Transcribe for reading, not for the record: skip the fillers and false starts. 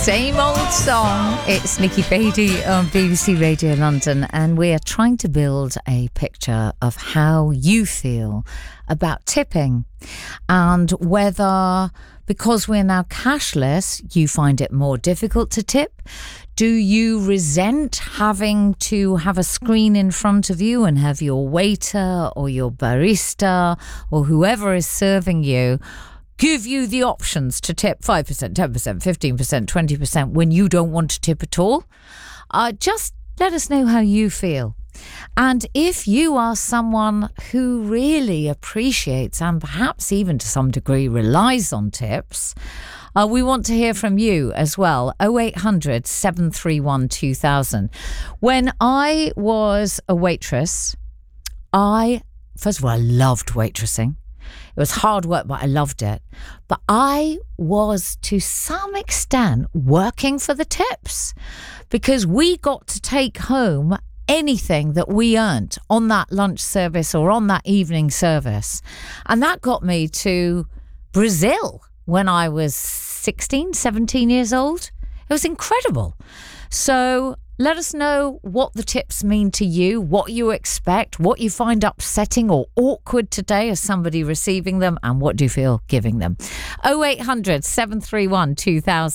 Same old song. It's Nikki Beattie on BBC Radio London, and we are trying to build a picture of how you feel about tipping and whether, because we're now cashless, you find it more difficult to tip. Do you resent having to have a screen in front of you and have your waiter or your barista or whoever is serving you give you the options to tip 5%, 10%, 15%, 20% when you don't want to tip at all? Just let us know how you feel. And if you are someone who really appreciates and perhaps even to some degree relies on tips, we want to hear from you as well. 0800 731 2000. When I was a waitress, first of all, I loved waitressing. It was hard work, but I loved it. But I was, to some extent, working for the tips because we got to take home anything that we earned on that lunch service or on that evening service. And that got me to Brazil when I was 16, 17 years old. It was incredible. So let us know what the tips mean to you, what you expect, what you find upsetting or awkward today as somebody receiving them, and what do you feel giving them. 0800 731 2000.